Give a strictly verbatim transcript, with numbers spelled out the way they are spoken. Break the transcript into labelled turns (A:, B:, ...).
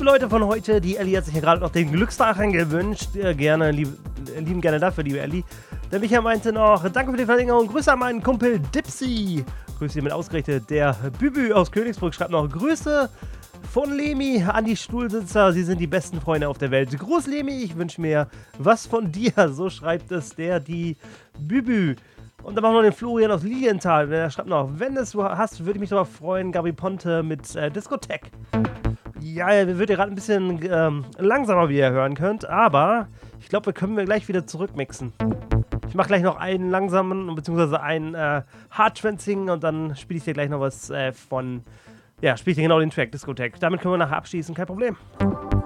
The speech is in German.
A: liebe Leute von heute, die Ellie hat sich ja gerade noch den Glückstag gewünscht. Äh, gerne, lieb, äh, lieben gerne dafür, liebe Ellie. Der Michael meinte noch, danke für die Verlängerung, Grüße an meinen Kumpel Dipsy. Grüße hiermit ausgerichtet. Der Bübü aus Königsbrück schreibt noch, Grüße von Lemi an die Stuhlsitzer. Sie sind die besten Freunde auf der Welt. Gruß Lemi, ich wünsche mir was von dir. So schreibt es der, die Bübü. Und dann machen wir noch den Florian aus Lilienthal. Der schreibt noch, wenn es du hast, würde ich mich darüber freuen, Gabi Ponte mit äh, Diskothek. Ja, wir wird ja gerade ein bisschen ähm, langsamer, wie ihr hören könnt, aber ich glaube, wir können wir gleich wieder zurückmixen. Ich mache gleich noch einen langsamen, beziehungsweise einen äh, Hardtrancing und dann spiele ich dir gleich noch was äh, von, ja, spiele ich dir genau den Track, Diskothek. Damit können wir nachher abschließen, kein Problem.